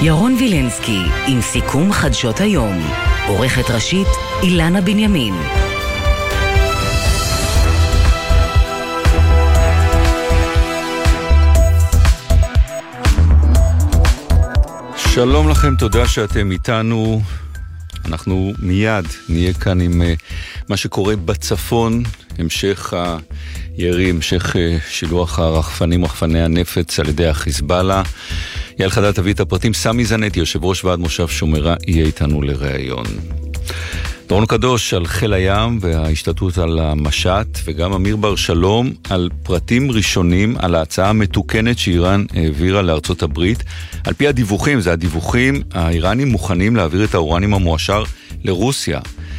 ירון וילנסקי עם סיכום חדשות היום. עורכת ראשית אילנה בנימין. שלום לכם, תודה שאתם איתנו. אנחנו מיד נהיה כאן עם מה שקורה בצפון, המשך הירי, המשך שילוח הרחפנים, רחפני הנפץ על ידי החיזבאללה. יעל חדד תביא את הפרטים. סמי זנתי, יושב ראש ועד מושב שומרה, יהיה איתנו לראיון. דורון קדוש על חיל הים וההשתתות על המשט, וגם אמיר בר שלום על פרטים ראשונים על ההצעה המתוקנת שאיראן העבירה לארצות הברית. על פי הדיווחים, זה הדיווחים, האיראנים מוכנים להעביר את האורניום המועשר לרוסיה.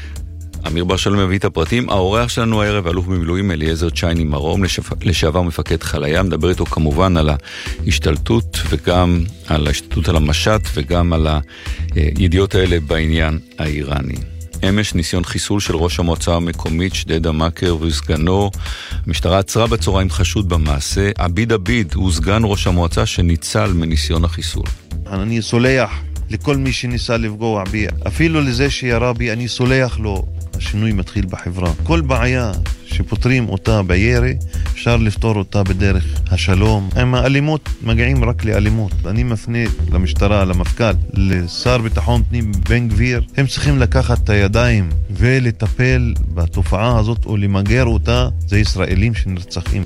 אמיר בר שלום מביא את הפרטים. האורח שלנו הערב, אלוף במילואים אליעזר צ'ייני מרום, לשעבר מפקד חיל הים, מדבר איתו כמובן על ההשתלטות וגם על ההשתלטות על המשט וגם על הידיעות האלה בעניין האיראני. אמש ניסיון חיסול של ראש המועצה המקומית ג'דיידה מכר וסגנו. המשטרה עצרה בצהריים חשוד במעשה. עביד הוא סגן ראש המועצה שניצל מניסיון החיסול. אני סולח לכל מי שניסה לפגוע בי, אפילו לזה שירה בי, אני סולח לו. השינוי מתחיל בחברה. כל בעיה שפותרים אותה בירי, אפשר לפתור אותה בדרך השלום. עם האלימות מגיעים רק לאלימות. אני מפנה למשטרה, למפכ"ל, לשר ביטחון פנים בן גביר. הם צריכים לקחת את הידיים ולטפל בתופעה הזאת או למגר אותה. זה ישראלים שנרצחים.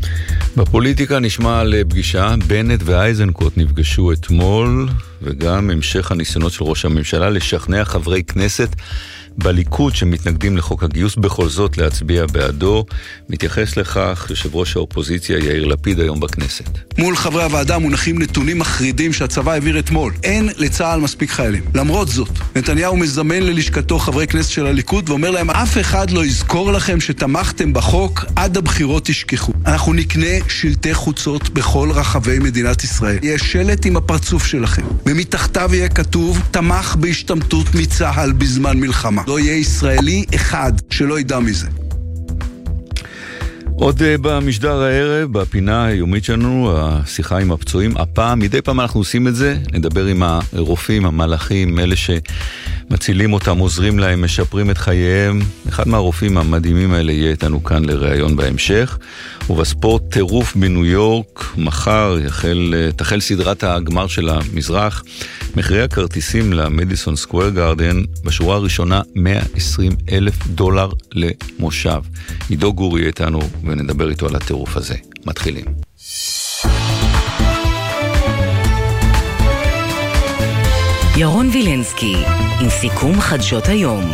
בפוליטיקה נשמע על פגישה. בנט ואייזנקוט נפגשו אתמול, וגם המשך הניסיונות של ראש הממשלה לשכנע חברי כנסת בליכוד שמתנגדים לחוק הגיוס בכל זאת להצביע בעדו. מתייחס לכך יושב ראש האופוזיציה יאיר לפיד היום בכנסת. מול חברי הוועדה מונחים נתונים מחרידים שהצבא העביר אתמול. אין לצה"ל מספיק חיילים. למרות זאת, נתניהו מזמן ללשכתו חברי כנסת של הליכוד ואומר להם, אף אחד לא יזכור לכם שתמכתם בחוק, עד הבחירות תשכחו. אנחנו נקנה שלטי חוצות בכל רחבי מדינת ישראל. יש שלט עם הפרצוף שלכם, ומתחתיו יהיה כתוב, תמך בהשתמטות מצה"ל בזמן מלחמה. לא יהיה ישראלי אחד שלא ידע מזה. עוד במשדר הערב, בפינה היומית שלנו, השיחה עם הפצועים. הפעם, מדי פעם אנחנו עושים את זה, נדבר עם הרופאים, המלאכים, אלה שמצילים אותם, עוזרים להם, משפרים את חייהם. אחד מהרופאים המדהימים האלה יהיה איתנו כאן לראיון בהמשך. ובספורט, טירוף בניו יורק, מחר תחל סדרת הגמר של המזרח. מחירי הכרטיסים למדיסון סקוואר גארדן בשורה הראשונה $120,000 למושב. עידו גורי איתנו ונדבר איתו על הטירוף הזה. מתחילים. ירון וילנסקי עם סיכום חדשות היום.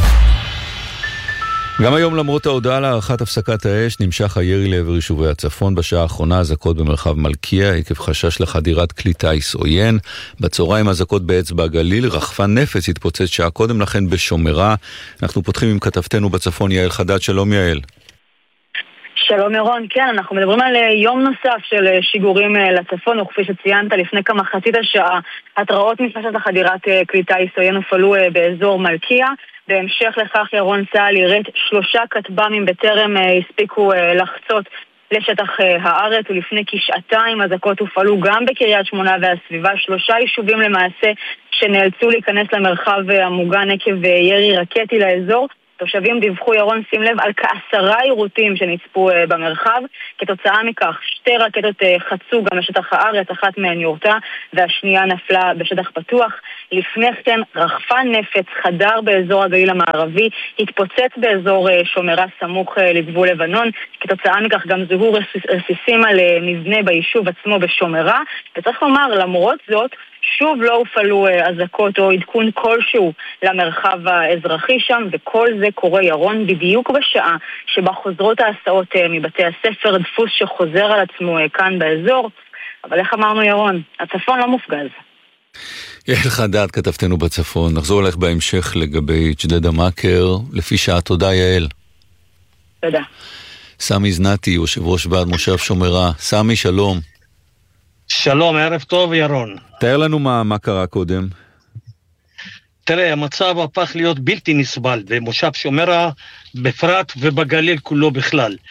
גם היום למרות ההודעה להארכת הפסקת האש נמשך הירי לעבר יישובי הצפון. בשעה האחרונה אזעקות במרחב מלכיה עקב חשש לחדירת כלי טיס עוין. בצהריים אזעקות באצבע הגליל, רחפן נפץ התפוצץ שעה קודם לכן בשומרה. אנחנו פותחים עם כתבתנו בצפון יעל חדד. שלום יעל. שלום ירון, כן, אנחנו מדברים על יום נוסף של שיגורים לצפון, וכפי שציינת לפני כמחצית השעה, התראות מפשט לחדירת כלי טיס עוין הופעלו באזור מלכיה. בהמשך לכך ירון צה"ל ירד 3 כטב"מים בטרם הספיקו לחצות לשטח הארץ, ולפני כשעתיים אזעקות הופעלו גם בקריית שמונה והסביבה. 3 יישובים למעשה שנאלצו להיכנס למרחב המוגן עקב ירי רקטי לאזור. תושבים דיווחו, ירון, שים לב, על 10 יירוטים שנצפו במרחב. כתוצאה מכך 2 רקטות חצו גם לשטח הארץ, אחת מהן יורתה והשנייה נפלה בשטח פתוח. לפני כן רחפן נפץ חדר באזור הגליל המערבי, התפוצץ באזור שומרה סמוך לגבול לבנון. כתוצאה מכך גם זוהו רסיסים על מבנה ביישוב עצמו בשומרה. וצריך לומר, למרות זאת, שוב לא הופעלו אזעקות או עדכון כלשהו למרחב האזרחי שם, וכל זה קורה, ירון, בדיוק בשעה שבה חוזרות ההסעות מבתי הספר, דפוס שחוזר על עצמו כאן באזור. אבל איך אמרנו, ירון, הצפון לא מופגז. יעל חדד, כתבתנו בצפון. נחזור אליך בהמשך לגבי ג'דיידה מכר. לפי שעה, תודה יעל. תודה. סמי זנתי, יושב ראש ועד מושב שומרה. סמי, שלום. שלום, ערב טוב ירון. תאר לנו מה קרה קודם. תראה, המצב הפך להיות בלתי נסבל במושב שומרה בפרט ובגליל כולו בכלל.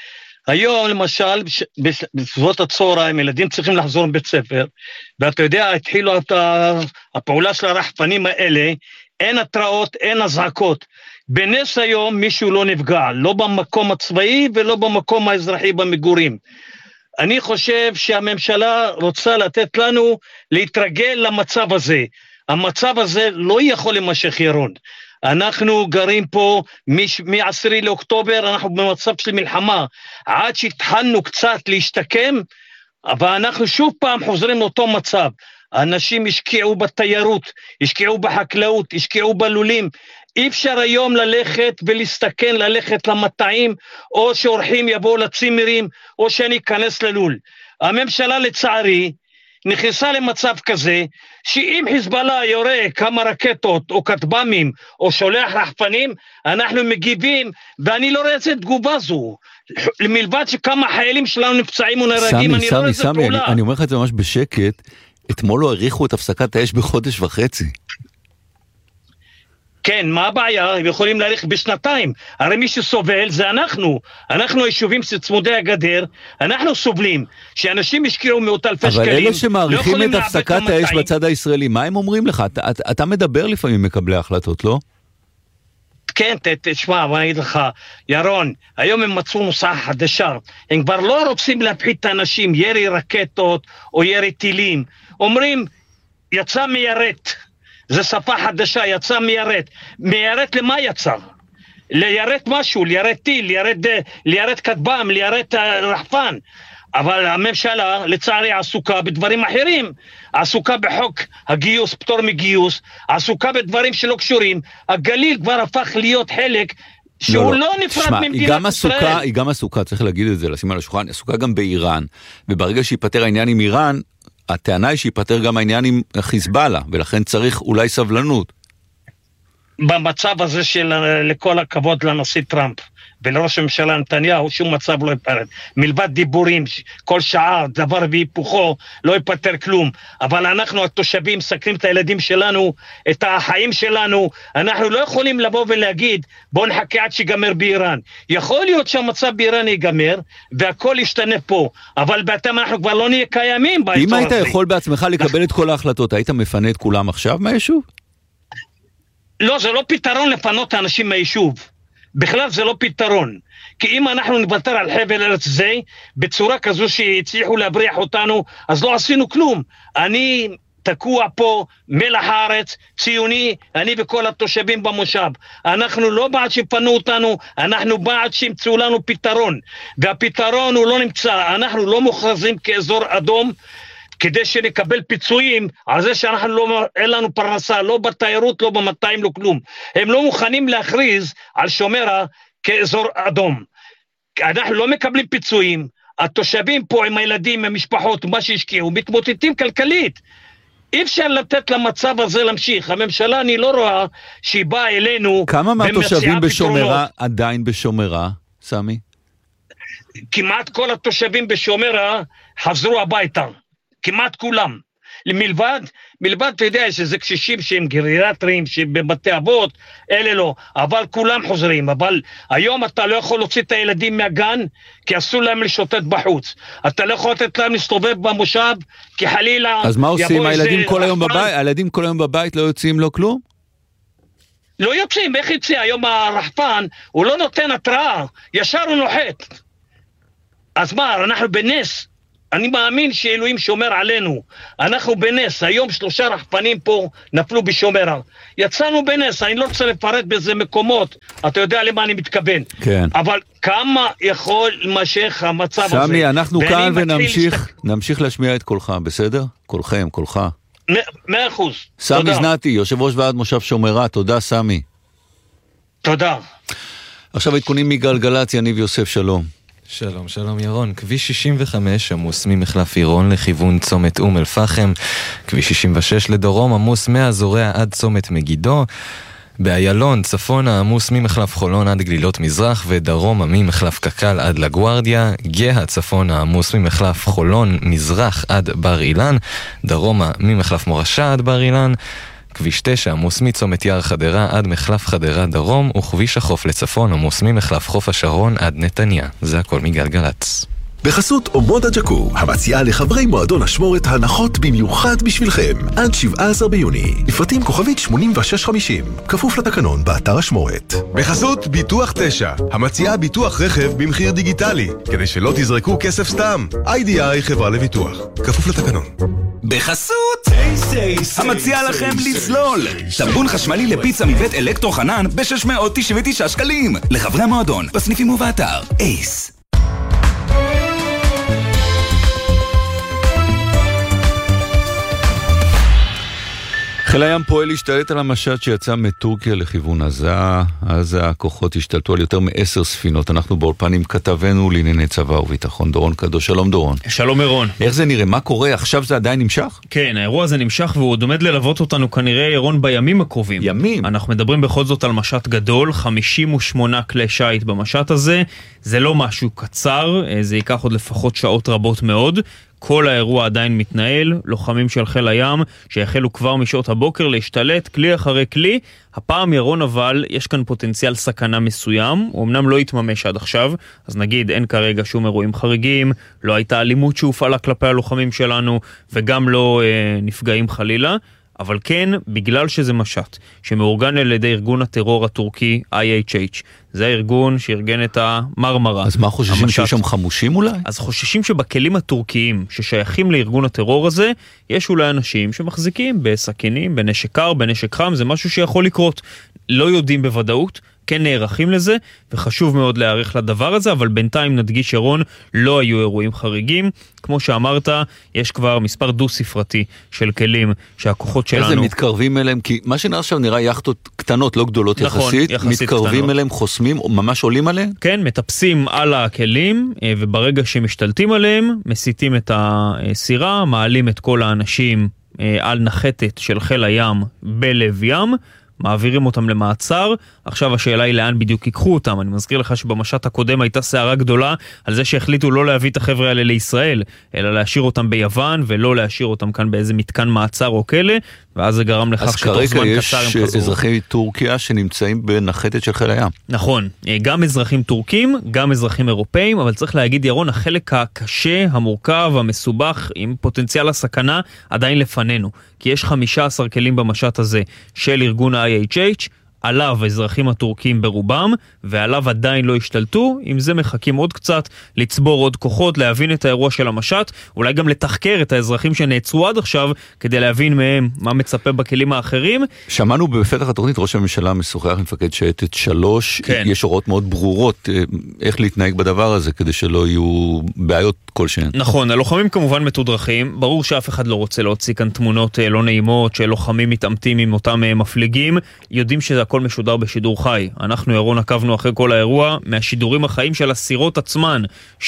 היום למשל, בסביבות הצהריים, ילדים צריכים לחזור מבית ספר, ואתה יודע, התחילו את הפעולה של הרחפנים האלה, אין התראות, אין הזעקות. בנס היום מישהו לא נפגע, לא במקום הצבאי ולא במקום האזרחי במגורים. אני חושב שהממשלה רוצה לתת לנו להתרגל למצב הזה. המצב הזה לא יכול להימשך, ירון. אנחנו גרים פה מ-10 לאוקטובר, אנחנו במצב של מלחמה. עד שהתחלנו קצת להשתקם, אבל אנחנו שוב פעם חוזרים לאותו מצב. האנשים השקיעו בתיירות, השקיעו בחקלאות, השקיעו בלולים. אי אפשר היום ללכת ולהסתכן, ללכת למטעים, או שאורחים יבואו לצימרים, או שאני אכנס ללול. הממשלה לצערי נכנסה למצב כזה, שאם חיזבאללה יורה כמה רקטות או כטב"מים או שולח רחפנים, אנחנו מגיבים, ואני לא רואה את תגובה זו. מלבד שכמה חיילים שלנו נפצעים ונהרגים, אני לא רואה את זה פעולה. אני אומר לך את זה ממש בשקט, אתמול לא העריכו את הפסקת האש בחודש וחצי. כן, מה הבעיה? הם יכולים להאריך בשנתיים. הרי מי שסובל זה אנחנו. אנחנו היישובים שצמודי הגדר, אנחנו סובלים. שאנשים השקיעו מאות אלפי שקלים. אבל אלה שמעריכים את הפסקת האש בצד הישראלי, מה הם אומרים לך? אתה מדבר לפעמים מקבלי ההחלטות, לא? כן, תשמע, אני אגיד לך, ירון, היום הם מצאו נוסחה חדשה. הם כבר לא רוצים להפחית את האנשים, ירי רקטות או ירי טילים. אומרים, יצא מיירט. זה שפה חדשה, יצא מיירט. מיירט למה יצא? ליירט משהו, ליירט טיל, ליירט כטב"ם, ליירט רחפן. אבל הממשלה לצערי עסוקה בדברים אחרים. עסוקה בחוק הגיוס, פטור מגיוס, עסוקה בדברים שלא קשורים. הגליל כבר הפך להיות חלק שהוא לא נפרד ממדינת ישראל. היא גם עסוקה, צריך להגיד את זה, לשים על השולחן, עסוקה גם באיראן. וברגע שיפטר העניין עם איראן, הטענה היא שיפטר גם העניין עם חיזבאללה, ולכן צריך אולי סבלנות. במצב הזה של לכל הכבוד לנשיא טראמפ, ולראש הממשלה נתניהו, שום מצב לא ייפרד. מלבד דיבורים, כל שעה, דבר והיפוכו, לא ייפטר כלום. אבל אנחנו, התושבים, מסכנים את הילדים שלנו, את החיים שלנו, אנחנו לא יכולים לבוא ולהגיד, בוא נחכה עד שיגמר באיראן. יכול להיות שהמצב באיראן ייגמר, והכל ישתנה פה. אבל בעצם אנחנו כבר לא נהיה קיימים באזור הזה. אם היית יכול בעצמך לקבל את כל ההחלטות, היית מפנה את כולם עכשיו מהיישוב? לא, זה לא פתרון לפנות האנשים מהיישוב. בכלל זה לא פתרון, כי אם אנחנו נוותר על חבל ארץ זה, בצורה כזו שהצליחו להבריח אותנו, אז לא עשינו כלום. אני תקוע פה, מלח הארץ, ציוני, אני וכל התושבים במושב. אנחנו לא בעד שפנו אותנו, אנחנו בעד שימצאו לנו פתרון. והפתרון הוא לא נמצא, אנחנו לא מוכרזים כאזור אדום, כדי שנקבל פיצויים על זה שאנחנו לא, אין לנו פרנסה, לא בתיירות, לא במטעים, לא כלום. הם לא מוכנים להכריז על שומרה כאזור אדום. אנחנו לא מקבלים פיצויים, התושבים פה עם הילדים, עם המשפחות, מה שהשקיעו, מתמוטטים כלכלית. אי אפשר לתת למצב הזה להמשיך. הממשלה, אני לא רואה שהיא באה אלינו. כמה מהתושבים בשומרה עדיין בשומרה, סמי? כמעט כל התושבים בשומרה חזרו הביתה. כמעט כולם. מלבד, אתה יודע, שזה קשישים שהם גריאטרים, שבבתי אבות, אלה לא. אבל כולם חוזרים. אבל היום אתה לא יכול להוציא את הילדים מהגן, כי אסור להם לשוטט בחוץ. אתה לא יכול לתת להם להסתובב במושב, כי חלילה... אז מה עושים? הילדים כל היום בבית? הילדים כל היום בבית לא יוצאים לו כלום? לא יוצאים. איך יוצא? היום הרחפן, הוא לא נותן התראה. ישר הוא נוחת. אז מה, אנחנו בנס... אני מאמין שאלוהים שומר עלינו. אנחנו בנס. היום 3 רחפנים פה נפלו בשומרה. יצאנו בנס. אני לא רוצה לפרט באיזה מקומות. אתה יודע למה אני מתכוון. כן. אבל כמה יכול למשך המצב הזה? סמי, אנחנו כאן ונמשיך להשמיע את קולך, בסדר? קולכם, קולך. 100%. סמי זנתי, יושב ראש ועד מושב שומרה. תודה, סמי. תודה. עכשיו עדכונים מגלגלצ, יניב יוסף, שלום. שלום, שלום ירון. כביש 65 עמוס ממחלף עירון לכיוון צומת אום אל פחם. כביש 66 לדרום עמוס מהזורע עד צומת מגידו. באיילון צפונה עמוס ממחלף חולון עד גלילות מזרח, ודרומה ממחלף קקל עד לגוארדיה. גאה צפונה עמוס ממחלף חולון מזרח עד בר אילן. דרומה ממחלף מורשה עד בר אילן. כביש 9 עמוס מצומת יער חדרה עד מחלף חדרה דרום, וכביש החוף לצפון עמוס ממחלף חוף השרון עד נתניה. זה הכל מגלגלץ. בחסות אומודה ג'קו, המציעה לחברי מועדון השמורת הנחות במיוחד בשבילכם, עד 17 ביוני. לפרטים כוכבית 8650, כפוף לתקנון באתר השמורת. בחסות ביטוח 9, המציעה ביטוח רכב במחיר דיגיטלי, כדי שלא תזרקו כסף סתם. IDI חברה לביטוח, כפוף לתקנון. בחסות המציע לכם לזלול טמבון חשמלי לפיצה מבית אלקטרו חנן ב-699 שקלים לחברי המועדון בסניפים ובאתר אייס. חיל הים פועל להשתלט על המשט שיצא מטורקיה לכיוון עזה. אז הכוחות השתלטו על יותר מ10 ספינות. אנחנו באולפן עם כתבנו לענייני צבא וביטחון דורון קדוש. שלום דורון. שלום אירון. איך זה נראה? מה קורה? עכשיו זה עדיין נמשך? כן, האירוע הזה נמשך והוא עוד עומד ללוות אותנו כנראה אירון בימים הקרובים. ימים? אנחנו מדברים בכל זאת על משט גדול, 58 כלי שייט במשט הזה. זה לא משהו קצר, זה ייקח עוד לפחות שעות רבות מאוד. כל האירוע עדיין מתנהל, לוחמים של חיל הים שהחלו כבר משעות הבוקר להשתלט כלי אחרי כלי. הפעם ירון אבל יש כאן פוטנציאל סכנה מסוים, הוא אמנם לא התממש עד עכשיו, אז נגיד אין כרגע שום אירועים חריגים, לא הייתה אלימות שהופעלה כלפי הלוחמים שלנו וגם לא נפגעים חלילה, אבל כן, בגלל שזה משט שמאורגן על ידי ארגון הטרור הטורקי IHH, זה הארגון שארגן את המרמרה. אז מה חוששים, שיש שם חמושים אולי? אז חוששים שבכלים הטורקיים ששייכים לארגון הטרור הזה, יש אולי אנשים שמחזיקים בסכינים, בנשק קר, בנשק חם, זה משהו שיכול לקרות. לא יודעים בוודאות, כן נערכים לזה, וחשוב מאוד להערך לדבר הזה, אבל בינתיים נדגיש ירון, לא היו אירועים חריגים. כמו שאמרת, יש כבר מספר דו-ספרתי של כלים שהכוחות שלנו... איזה מתקרבים אליהם, כי מה שנראה עכשיו נראה יחטות קטנות, לא גדולות יחסית, מתקרבים קטנות. אליהם, חוסמים, ממש עולים עליהם? כן, מטפסים על הכלים, וברגע שמשתלטים עליהם, מסיטים את הסירה, מעלים את כל האנשים על נחתת של חיל הים בלב ים, מעבירים אותם למעצר. עכשיו השאלה היא לאן בדיוק ייקחו אותם. אני מזכיר לך שבמשט הקודם הייתה סערה גדולה על זה שהחליטו לא להביא את החבר'ה האלה לישראל, אלא להשאיר אותם ביוון ולא להשאיר אותם כאן באיזה מתקן מעצר או כלא, ואז זה גרם לכך שתוך זמן קצר הם חזרו. אז כרגע יש אזרחי טורקיה שנמצאים בנחתת של חיל הים. נכון, גם אזרחים טורקים, גם אזרחים אירופאים, אבל צריך להגיד ירון, החלק הקשה, המורכב, המסובך, עם פוטנציאל הסכנה, עדיין לפנינו. כי יש 15 כלים במשט הזה של ארגון ה-IHH, עליו האזרחים הטורקים ברובם, ועליו עדיין לא השתלטו. עם זה מחכים עוד קצת, לצבור עוד כוחות, להבין את האירוע של המשט, אולי גם לתחקר את האזרחים שנעצרו עד עכשיו, כדי להבין מהם מה מצפה בכלים האחרים. שמענו בפתח התוכנית, ראש הממשלה משוחח עם מפקד שייטת 3, כן. יש הוראות מאוד ברורות איך להתנהג בדבר הזה, כדי שלא יהיו בעיות כלשהן. נכון, הלוחמים כמובן מתודרכים, ברור שאף אחד לא רוצה להוציא כאן תמונות לא נעימות, שלוחמים מתעמתים עם אותם מפליגים, יודעים שזה הכל משודר בשידור חי. אנחנו ירון עקבנו אחרי כל האירוע מהשידורים החיים של הסירות עצמן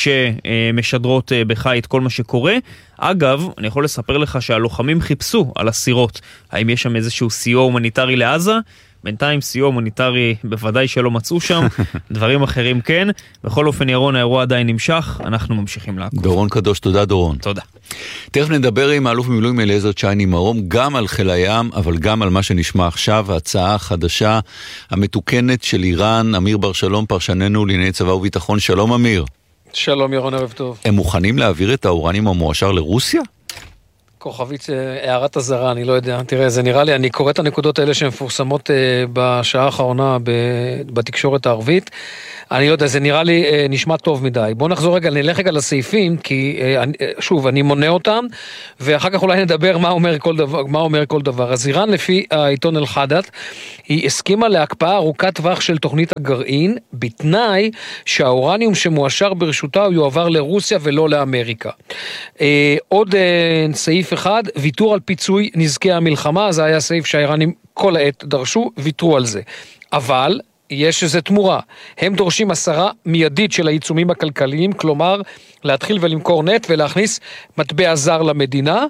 שמשדרות בחי את כל מה שקורה. אגב, אני יכול לספר לך שהלוחמים חיפשו על הסירות האם יש שם איזשהו סיוע הומניטרי לעזה. בינתיים סיוע הומניטרי בוודאי שלא מצאו שם, דברים אחרים כן. בכל אופן ירון, האירוע עדיין נמשך, אנחנו ממשיכים לעקוב. דורון קדוש, תודה דורון. תודה. תכף נדבר עם האלוף במילואים אליעזר צ'ייני מרום, גם על חיל הים, אבל גם על מה שנשמע עכשיו, ההצעה החדשה המתוקנת של איראן. אמיר בר שלום, פרשננו לענייני צבא וביטחון. שלום אמיר. שלום ירון, ערב טוב. הם מוכנים להעביר את האורניום המועשר לרוסיה? כוכבית הערת הזרה, אני לא יודע. תראה, זה נראה לי, אני קורא את הנקודות האלה שמפורסמות בשעה האחרונה בתקשורת הערבית. אני לא יודע, זה נראה לי נשמע טוב מדי. בוא נחזור רגע, נלך רגע לסעיפים, כי שוב, אני מונה אותם, ואחר כך אולי נדבר מה אומר כל דבר. אז איראן, לפי העיתון אל-חדד, היא הסכימה להקפאה ארוכת טווח של תוכנית הגרעין, בתנאי שהאורניום שמואשר ברשותה הוא יועבר לרוסיה ולא לאמריקה. עוד סעיף אחד, ויתור על פיצוי נזקי המלחמה, זה היה סעיף שהאיראנים כל העת דרשו, ויתרו על זה. אבל יש איזו תמורה, הם דורשים הסרה מיידית של העיצומים הכלכליים, כלומר להתחיל ולמכור נט ולהכניס מטבע זר למדינה,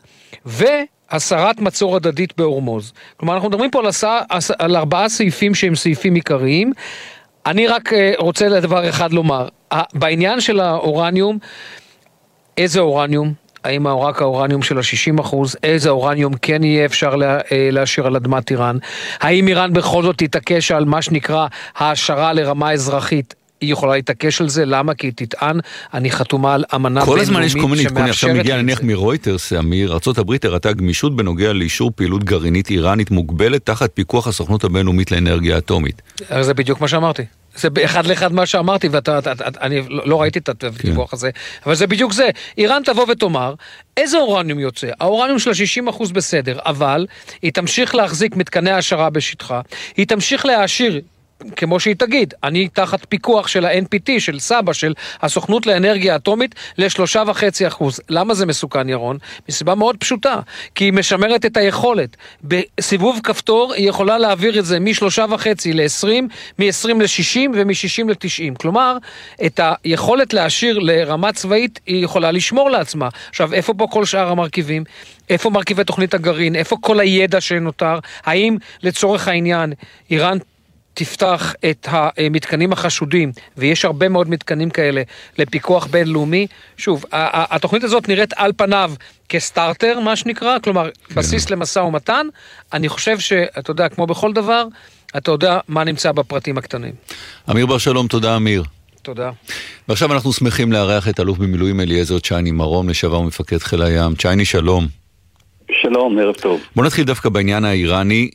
והסרת מצור הדדית בהורמוז. כלומר אנחנו מדברים פה על 4 סעיפים שהם סעיפים עיקריים. אני רק רוצה לדבר אחד לומר, בעניין של האורניום, איזה אורניום? האם רק האורניום של ה-60%, איזה אורניום כן יהיה אפשר להשאיר על אדמת איראן, האם איראן בכל זאת תתעקש על מה שנקרא העשרה לרמה אזרחית, היא יכולה להתעקש על זה, למה? כי היא תטען, אני חתומה על אמנה כל הזמן יש כל מיני עדכונים, עכשיו מגיע את נניח מרויטרס, ארצות הברית הראתה גמישות בנוגע לאישור פעילות גרעינית איראנית מוגבלת תחת פיקוח הסוכנות הבינלאומית לאנרגיה אטומית. זה בדיוק מה שאמרתי. זה אחד לאחד מה שאמרתי, ואני לא ראיתי את הדיווח הזה, אבל זה בדיוק זה. איראן תבוא ותאמר, איזה אורניום יוצא? האורניום של 60% בסדר, אבל היא תמשיך להחזיק מתקני העשרה בשטחה, היא תמשיך להעשיר, כמו שהיא תגיד, אני תחת פיקוח של ה-NPT, של סבא, של הסוכנות לאנרגיה אטומית, ל3.5%. למה זה מסוכן, ירון? מסיבה מאוד פשוטה, כי היא משמרת את היכולת. בסיבוב כפתור היא יכולה להעביר את זה מ3.5 ל-20, מ-20 ל-60 ומ-60 ל-90. כלומר, את היכולת להשאיר לרמה צבאית היא יכולה לשמור לעצמה. עכשיו, איפה פה כל שאר המרכיבים? איפה מרכיבי תוכנית הגרעין? איפה כל הידע שנותר? האם לצורך העניין איראן תפתח את המתקנים החשודים, ויש הרבה מאוד מתקנים כאלה, לפיקוח בינלאומי? שוב, התוכנית הזאת נראית על פניו כסטארטר, מה שנקרא, כלומר, בסיס למשא ומתן. אני חושב שאתה יודע, כמו בכל דבר, אתה יודע מה נמצא בפרטים הקטנים. אמיר בר שלום, תודה אמיר. תודה. ועכשיו אנחנו שמחים לארח את אלוף במילואים אליעזר צ'ייני מרום, לשעבר מפקד חיל הים. צ'ייני, שלום. שלום, ערב טוב. בוא נתחיל דווקא בעניין האיראני.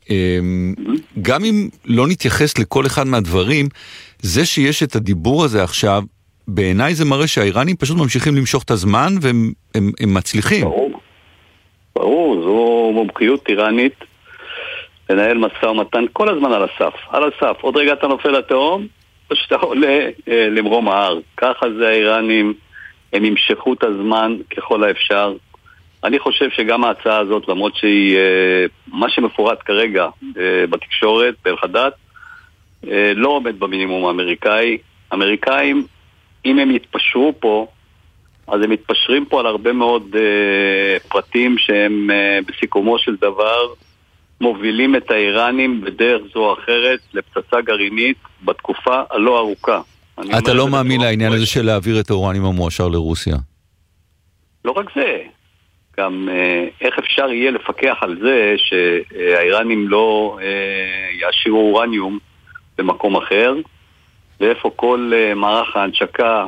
גם אם לא נתייחס לכל אחד מהדברים, זה שיש את הדיבור הזה עכשיו, בעיניי זה מראה שהאיראנים פשוט ממשיכים למשוך את הזמן, והם מצליחים. ברור, זו מומחיות איראנית, לנהל משא ומתן כל הזמן על הסף, על הסף. עוד רגע אתה נופל לתהום, או שאתה עולה למרום ההר. ככה זה האיראנים, הם ימשכו את הזמן ככל האפשר. אני חושב שגם ההצעה הזאת, למרות שהיא מה שמפורט כרגע בתקשורת, באל-חדד, לא עומד במינימום האמריקאי. האמריקאים, אם הם יתפשרו פה, אז הם מתפשרים פה על הרבה מאוד פרטים שהם בסיכומו של דבר מובילים את האיראנים בדרך זו או אחרת לפצצה גרעינית בתקופה הלא ארוכה. אתה לא מאמין לעניין הזה של להעביר את האורניום המועשר לרוסיה? לא רק זה. גם איך אפשר יהיה לפקח על זה שהאיראנים לא יעשירו אורניום במקום אחר, ואיפה כל מערך ההנשקה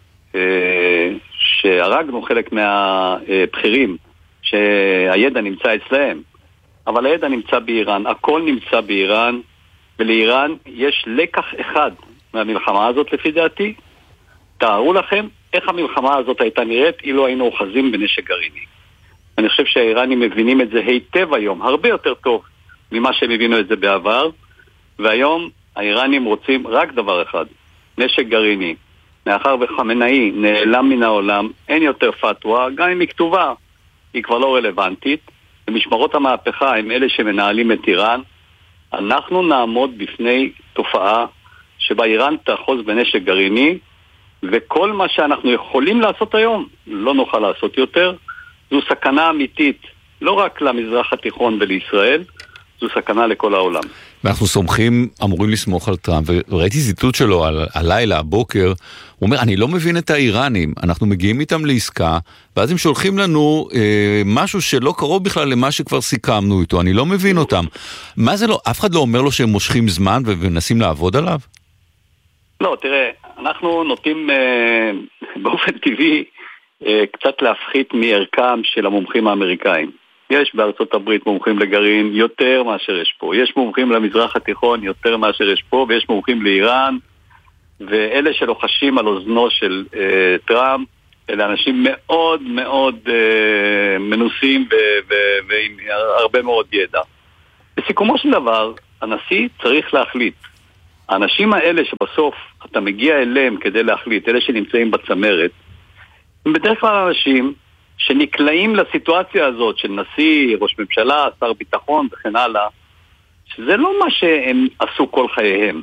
שהרגנו חלק מהבחירים שהידע נמצא אצלהם, אבל הידע נמצא באיראן, הכל נמצא באיראן, ולאיראן יש לקח אחד מהמלחמה הזאת לפי דעתי. תארו לכם איך המלחמה הזאת הייתה נראית אילו היינו אוחזים בנשק גרעיני. אני חושב שהאיראנים מבינים את זה היטב היום, הרבה יותר טוב ממה שהם הבינו את זה בעבר, והיום האיראנים רוצים רק דבר אחד, נשק גרעיני. מאחר וחמינאי נעלם מן העולם, אין יותר פתווה, גם אם היא כתובה, היא כבר לא רלוונטית, ומשמרות המהפכה הם אלה שמנהלים את איראן. אנחנו נעמוד בפני תופעה שבה איראן תאחוז בנשק גרעיני, וכל מה שאנחנו יכולים לעשות היום, לא נוכל לעשות יותר. זו סכנה אמיתית, לא רק למזרח התיכון ולישראל, זו סכנה לכל העולם. ואנחנו סומכים, אמורים לסמוך על טראמפ, וראיתי זיתות שלו על הלילה, הבוקר, הוא אומר, אני לא מבין את האיראנים, אנחנו מגיעים איתם לעסקה, ואז הם שולחים לנו משהו שלא קרוב בכלל למה שכבר סיכמנו איתו, אני לא מבין אותם. מה זה לא, אף אחד לא אומר לו שהם מושכים זמן ונסים לעבוד עליו? לא, תראה, אנחנו נוטים באופן טבעי, קצת להפחית מערכם של המומחים האמריקאים. יש בארצות הברית מומחים לגרעין יותר מאשר יש פה. יש מומחים למזרח התיכון יותר מאשר יש פה, ויש מומחים לאיראן, ואלה שלוחשים על אוזנו של טראמפ, אלה אנשים מאוד מאוד מנוסים ועם הרבה מאוד ידע. בסיכומו של דבר, הנשיא צריך להחליט. האנשים האלה שבסוף אתה מגיע אליהם כדי להחליט, אלה שנמצאים בצמרת, הם בדרך כלל אנשים שנקלעים לסיטואציה הזאת של נשיא, ראש ממשלה, שר ביטחון וכן הלאה, שזה לא מה שהם עשו כל חייהם.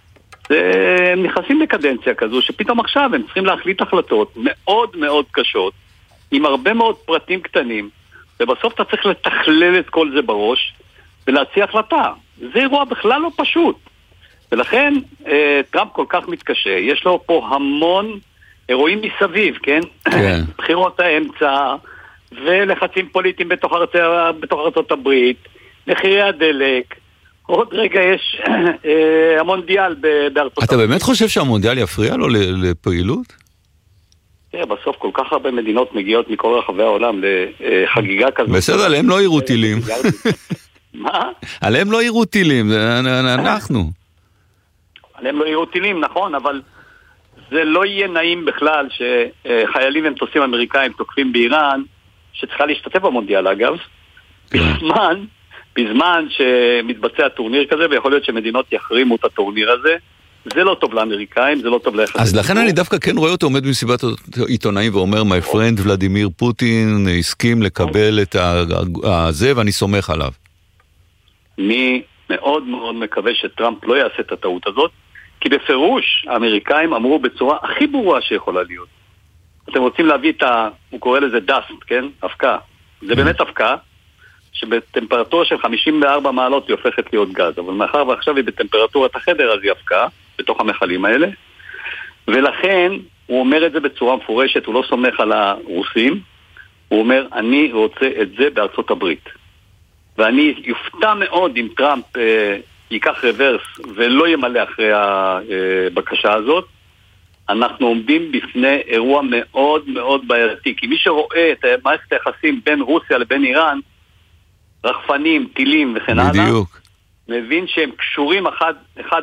הם נכנסים לקדנציה כזו שפתאום עכשיו הם צריכים להחליט החלטות מאוד מאוד קשות, עם הרבה מאוד פרטים קטנים, ובסוף אתה צריך לתכלל את כל זה בראש ולהציע החלטה. זה אירוע בכלל לא פשוט. ולכן טראמפ כל כך מתקשה. יש לו פה המון אירועים מסביב, כן? בחירות האמצע, ולחצים פוליטיים בתוך ארצות הברית, מחירי הדלק, עוד רגע יש המונדיאל בארצות הברית. אתה באמת חושב שהמונדיאל יפריע לו לפעילות? תראה, בסוף כל כך הרבה מדינות מגיעות מכל רחבי העולם לחגיגה כזאת. בסדר, עליהם לא יראו טילים. מה? עליהם לא יראו טילים, אנחנו. עליהם לא יראו טילים, נכון, אבל זה לא יהיה נעים בכלל שחיילים ומטוסים אמריקאים תוקפים באיראן, שצריכה להשתתף במונדיאל אגב, בזמן שמתבצע טורניר כזה, ויכול להיות שמדינות יחרימו את הטורניר הזה. זה לא טוב לאמריקאים, זה לא טוב ליחסים. אז לכן אני דווקא כן רואה אותו עומד במסיבת עיתונאים ואומר, my friend ולדימיר פוטין הסכים לקבל את זה ואני סומך עליו. אני מאוד מאוד מקווה שטראמפ לא יעשה את הטעות הזאת, כי בפירוש האמריקאים אמרו בצורה הכי ברורה שיכולה להיות. אתם רוצים להביא הוא קורא לזה דאסט, כן? אבקה. זה באמת אבקה, שבטמפרטורה של 54 מעלות היא הופכת להיות גז, אבל מאחר ועכשיו היא בטמפרטורת החדר, אז היא אבקה, בתוך המחלים האלה, ולכן הוא אומר את זה בצורה מפורשת, הוא לא סומך על הרוסים, הוא אומר, אני רוצה את זה בארצות הברית. ואני יופתע מאוד אם טראמפ ייקח רוורס ולא ימלא אחרי הבקשה הזאת. אנחנו עומדים בפני אירוע מאוד מאוד בעייתי, כי מי שרואה את מערכת היחסים בין רוסיה לבין איראן, רחפנים, טילים וכן הלאה, מבין שהם קשורים אחד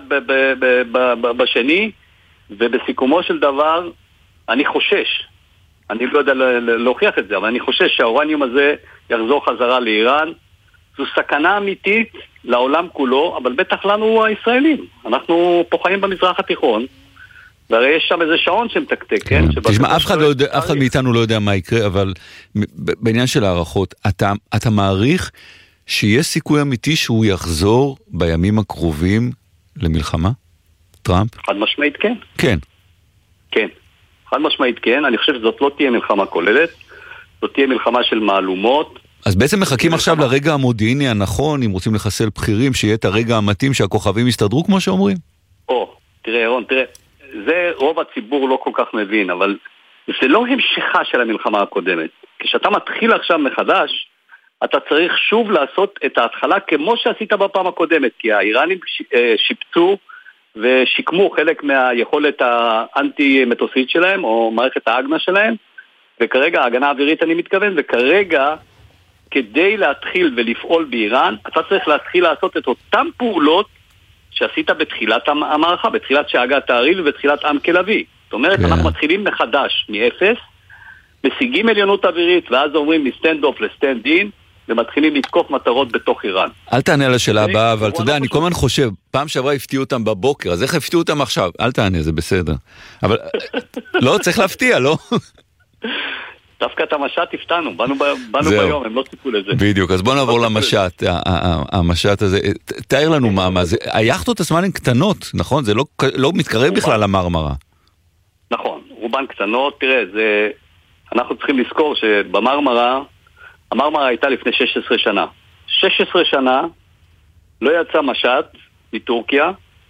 בשני, ובסיכומו של דבר אני חושש, אני לא יודע להוכיח את זה, אבל אני חושש שהאורניום הזה יחזור חזרה לאיראן. זו סכנה אמיתית לעולם כולו, אבל בטח לנו הישראלים. אנחנו פה חיים במזרח התיכון, והרי יש שם איזה שעון שמתקתק, כן? תשמע, אף אחד מאיתנו לא יודע מה יקרה, אבל בעניין של הערכות, אתה מעריך שיש סיכוי אמיתי שהוא יחזור בימים הקרובים למלחמה? טראמפ? חד משמעית כן. כן. כן. חד משמעית כן. אני חושב שזאת לא תהיה מלחמה כוללת, זאת תהיה מלחמה של מעלומות. אז בעצם מחכים עכשיו לרגע המודיעיני הנכון, אם רוצים לחסל בכירים, שיהיה את הרגע המתאים שהכוכבים יסתדרו כמו שאומרים? תראה ירון, זה רוב הציבור לא כל כך מבין, אבל זה לא המשכה של המלחמה הקודמת. כשאתה מתחיל עכשיו מחדש, אתה צריך שוב לעשות את ההתחלה כמו שעשית בפעם הקודמת, כי האיראנים שיפצו ושיקמו חלק מהיכולת האנטי-מטוסית שלהם, או מערכת האגנה שלהם, וכרגע, ההגנה האווירית אני מתכוון, וכרגע, כדי להתחיל ולפעול באיראן, אתה צריך להתחיל לעשות את אותם פעולות שעשית בתחילת המערכה, בתחילת שאגת העריל ובתחילת עם כלבי. זאת אומרת, אנחנו מתחילים מחדש, מאפס, משיגים עליונות אווירית, ואז אומרים מסטנד אוף לסטנד אין, ומתחילים לתקוף מטרות בתוך איראן. אל תענה על השאלה הבאה, אבל אתה יודע, אני כל הזמן חושב, פעם שעברה הפתיעו אותם בבוקר, אז איך הפתיעו אותם עכשיו? אל תענה, זה בסדר. אבל לא, צריך להפתיע, לא? דווקא את המשט הפתענו, באנו ביום, הם לא ציפו לזה. בדיוק, אז בוא נעבור למשט, המשט הזה, תאר לנו מה זה, היאכטות עצמן הן קטנות, נכון? זה לא מתקרב בכלל למרמרה. נכון, רובן קטנות, תראה, אנחנו צריכים לזכור שבמרמרה, המרמרה הייתה לפני 16 שנה. 16 שנה לא יצא משט מטורקיה,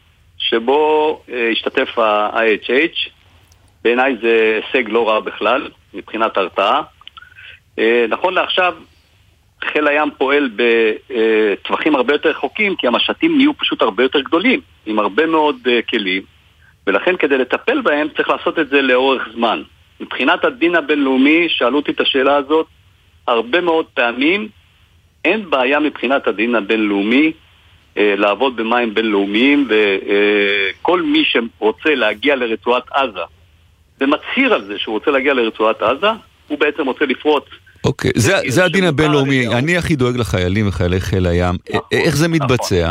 שבו השתתף ה-IHH, בעיניי זה הישג לא רע בכלל, מבחינת הרתעה. נכון לעכשיו, חיל הים פועל בטווחים הרבה יותר רחוקים, כי המשטים נהיו פשוט הרבה יותר גדולים, עם הרבה מאוד כלים, ולכן כדי לטפל בהם צריך לעשות את זה לאורך זמן. מבחינת הדין הבינלאומי, שאלו אותי את השאלה הזאת, הרבה מאוד פעמים אין בעיה מבחינת הדין הבינלאומי לעבוד במים בינלאומיים, וכל מי שרוצה להגיע לרצועת עזה ומצהיר על זה שהוא רוצה להגיע לרצועת עזה, הוא בעצם רוצה לפרוץ. אוקיי, זה הדין הבינלאומי. אני הכי דואג לחיילים וחיילי חיל הים. איך זה מתבצע?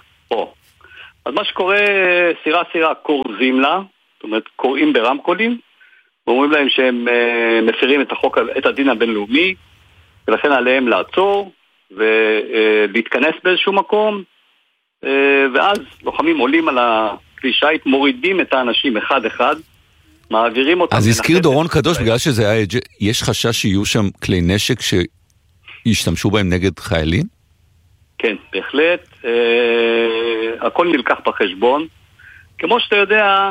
אז מה שקורה, סירה קוראים לה, זאת אומרת קוראים ברמקולים, ואומרים להם שהם מפרים את הדין הבינלאומי, ולכן עליהם לעצור ולהתכנס באיזשהו מקום, ואז לוחמים עולים על הכלי שיט, מורידים את האנשים אחד אחד, מעבירים אותם. אז הזכיר דורון קדוש, בגלל שזה היה, יש חשש שיהיו שם כלי נשק שישתמשו בהם נגד חיילים? כן, בהחלט. הכל נלקח בחשבון. כמו שאתה יודע,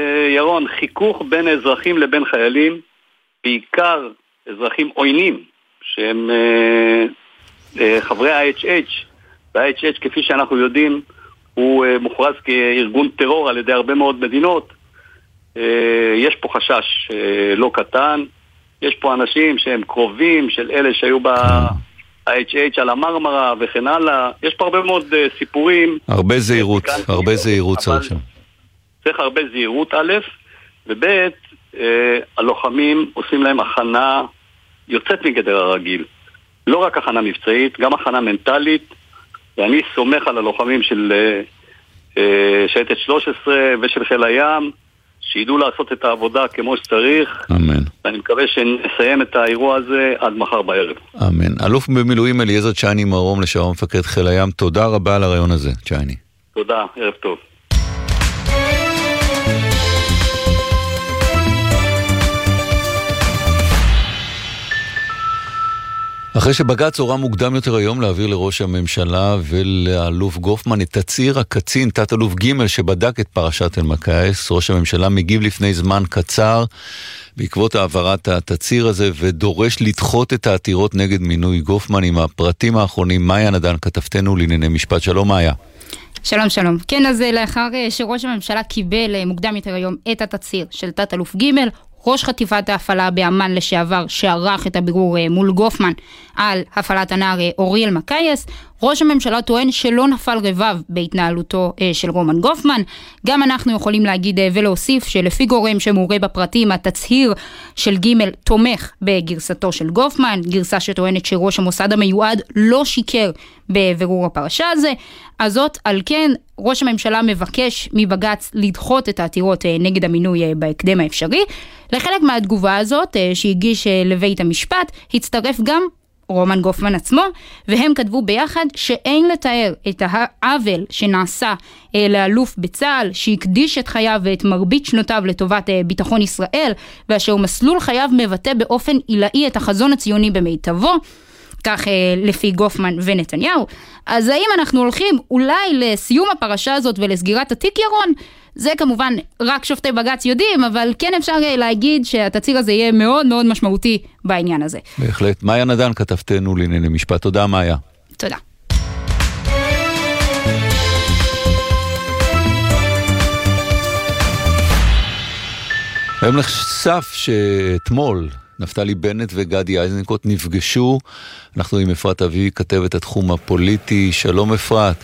ירון, חיכוך בין אזרחים לבין חיילים, בעיקר אזרחים עוינים, שהם חברי ה-HH, וה-HH כפי שאנחנו יודעים הוא מוכרז כארגון טרור על ידי הרבה מאוד מדינות. יש פה חשש לא קטן, יש פה אנשים שהם קרובים של אלה שהיו ב-HH על המרמרה וכן הלאה, יש פה הרבה מאוד סיפורים. הרבה זהירות, הרבה זהירות צריך שם. צריך הרבה זהירות א', וב' הלוחמים עושים להם הכנה יוצאת מגדר הרגיל. לא רק הכנה מבצעית, גם הכנה מנטלית, ואני סומך על הלוחמים של שייטת 13 ושל חיל הים, שידעו לעשות את העבודה כמו שצריך. אמן. ואני מקווה שנסיים את האירוע הזה עד מחר בערב. אמן. אלוף במילואים אליעזר צ'ייני מרום, לשעבר מפקד חיל הים, תודה רבה על הרעיון הזה, צ'ייני. תודה, ערב טוב. אחרי שבג"ץ הורה מוקדם יותר היום להעביר לראש הממשלה ולאלוף גופמן את תצהיר הקצין, תת אלוף ג' שבדק את פרשת אלמקייס, ראש הממשלה מגיב לפני זמן קצר בעקבות העברת התצהיר הזה ודורש לדחות את העתירות נגד מינוי גופמן. עם הפרטים האחרונים, מאיה נדן, כתבתנו לענייני משפט. שלום מאיה. שלום שלום. כן, אז לאחר שראש הממשלה קיבל מוקדם יותר היום את התצהיר של תת אלוף ג', ראש חטיבת ההפעלה באמן לשעבר שערך את הבירור מול גופמן על הפעלת הנער אורי אלמקייס, ראש הממשלה טוען שלא נפל רבב בהתנהלותו של רומן גופמן. גם אנחנו יכולים להגיד ולהוסיף שלפי גורם שמעורה בפרטים, התצהיר של ג' תומך בגרסתו של גופמן, גרסה שטוענת שראש המוסד המיועד לא שיקר בבירור הפרשה הזה. אז זאת על כן ראש הממשלה מבקש מבג"ץ לדחות את העתירות נגד המינוי בהקדם האפשרי. לחלק מהתגובה הזאת שהגיש לבית המשפט הצטרף גם רומן גופמן עצמו, והם כתבו ביחד שאין לתאר את העוול שנעשה לאלוף בצה"ל, שהקדיש את חייו ואת מרבית שנותיו לטובת ביטחון ישראל, ואשר מסלול חייו מבטא באופן עילאי את החזון הציוני במיטבו, כך לפי גופמן ונתניהו. אז האם אנחנו הולכים אולי לסיום הפרשה הזאת ולסגירת התיק, ירון? זה כמובן רק שופטי בג"ץ יודעים, אבל כן אפשר להגיד שהתצהיר הזה יהיה מאוד מאוד משמעותי בעניין הזה. בהחלט. מאיה נדן, כתבתנו לענייני משפט. תודה מאיה. תודה. היום נחשף שאתמול נפתלי בנט וגדי איזנקוט נפגשו. אנחנו עם אפרת אבי, כתבת התחום הפוליטי. שלום אפרת.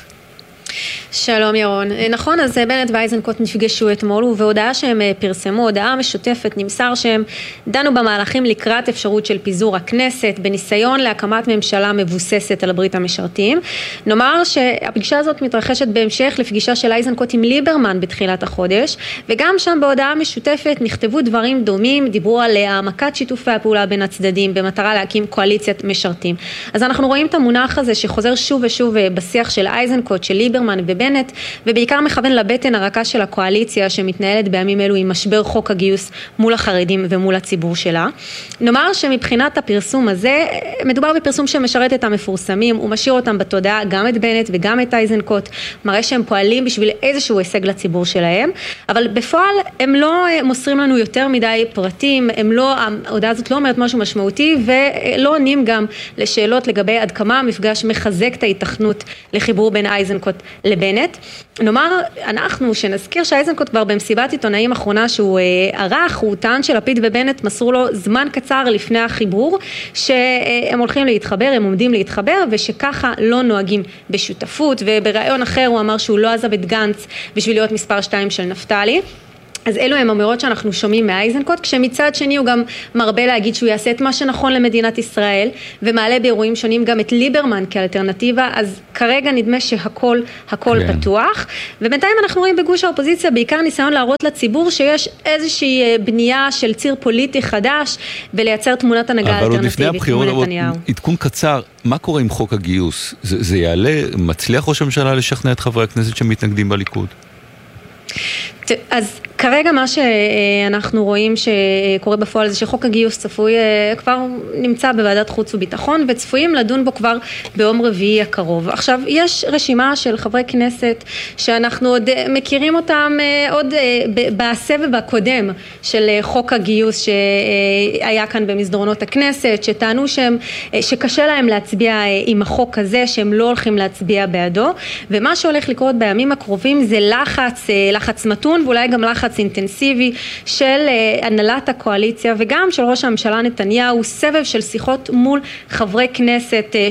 שלום ירון. נכון, אז בנט ואיזנקוט נפגשו אתמול, ובהודעה שהם פרסמו, הודעה משותפת, נמסר שהם דנו במהלכים לקראת אפשרות של פיזור הכנסת, בניסיון להקמת ממשלה מבוססת על ברית המשרתים. נאמר שהפגישה הזאת מתרחשת בהמשך לפגישה של איזנקוט עם ליברמן בתחילת החודש, וגם שם בהודעה משותפת נכתבו דברים דומים, דיברו על העמקת שיתופי הפעולה בין הצדדים, במטרה להקים קואליציית משרתים. אז אנחנו רואים את המונח הזה שחוזר שוב ושוב בשיח של איזנקוט, של ליברמן ובנט, ובעיקר מכוון לבטן הרכה של הקואליציה שמתנהלת בימים אלו עם משבר חוק הגיוס מול החרדים ומול הציבור שלה. נאמר שמבחינת הפרסום הזה, מדובר בפרסום שמשרת את המפורסמים, הוא משאיר אותם בתודעה, גם את בנט וגם את איזנקוט, מראה שהם פועלים בשביל איזשהו הישג לציבור שלהם, אבל בפועל הם לא מוסרים לנו יותר מדי פרטים, ההודעה הזאת לא אומרת משהו משמעותי, ולא עונים גם לשאלות לגבי עד כמה המפגש מחזק את ההיתכנות לחיבור בין איזנקוט לבנט. נאמר, אנחנו שנזכיר שאיזנקוט כבר במסיבת עיתונאים האחרונה שהוא ערך, הוא טען שלפיד ובנט מסרו לו זמן קצר לפני החיבור, שהם הולכים להתחבר, הם עומדים להתחבר, ושככה לא נוהגים בשותפות, וברעיון אחר הוא אמר שהוא לא עזב את גנץ בשביל להיות מספר 2 של נפתלי. אז אלו הם אמירות שאנחנו שומעים מאיזנקוט, כשמצד שני הוא גם מרבה להגיד שהוא יעשה את מה שנכון למדינת ישראל, ומעלה באירועים שונים גם את ליברמן כאלטרנטיבה, אז כרגע נדמה שהכל פתוח, ובינתיים אנחנו רואים בגוש האופוזיציה בעיקר ניסיון להראות לציבור שיש איזושהי בנייה של ציר פוליטי חדש, ולייצר תמונת הנהגה אלטרנטיבית כמו נתניהו. עדכון קצר, מה קורה עם חוק הגיוס? זה יעלה, מצליח ראש הממשלה לשכנע את חברי הכנסת שמתנגדים בליכוד? אז כרגע מה שאנחנו רואים שקורה בפועל זה שחוק הגיוס צפוי כבר נמצא בוועדת חוץ וביטחון וצפויים לדון בו כבר ביום רביעי הקרוב. עכשיו יש רשימה של חברי כנסת שאנחנו עוד מכירים אותם עוד בסבב הקודם של חוק הגיוס שהיה כאן במסדרונות הכנסת, שטענו שקשה להם להצביע עם החוק הזה, שהם לא הולכים להצביע בעדו, ומה שהולך לקרות בימים הקרובים זה לחץ מתון ואולי גם לחץ אינטנסיבי של הנהלת הקואליציה וגם של ראש הממשלה נתניהו, סבב של שיחות מול חברי כנסת